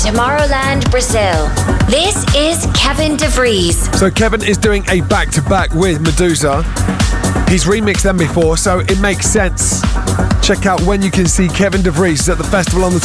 Tomorrowland, Brazil. This is Kevin DeVries. So Kevin is doing a back-to-back with Medusa. He's remixed them before, so it makes sense. Check out when you can see Kevin DeVries at the festival on the